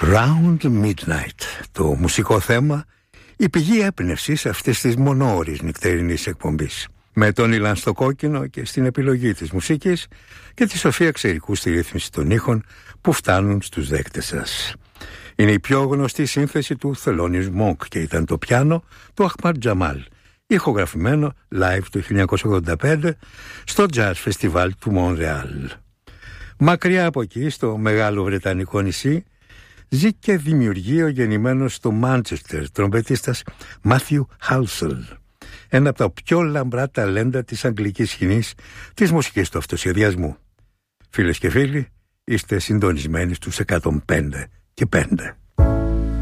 Round Midnight, το μουσικό θέμα, η πηγή έμπνευσης αυτής της μονόωρης νυχτερινής εκπομπής. Με τον Ιλάν στο κόκκινο και στην επιλογή της μουσικής και τη Σοφία Ξερικού στη ρύθμιση των ήχων που φτάνουν στους δέκτες σας. Είναι η πιο γνωστή σύνθεση του Thelonious Monk και ήταν το πιάνο του Ahmad Jamal, ηχογραφημένο live το 1985 στο Jazz Festival του Μονρεάλ. Μακριά από εκεί, στο μεγάλο βρετανικό νησί, ζει και δημιουργεί ο γεννημένος στο Μάντσεστερ τρομπετίστας Μάθιου Χάλσελ, ένα από τα πιο λαμπρά ταλέντα της αγγλικής σκηνής της μουσικής του αυτοσχεδιασμού. Φίλες και φίλοι, είστε συντονισμένοι στους 105 και 5.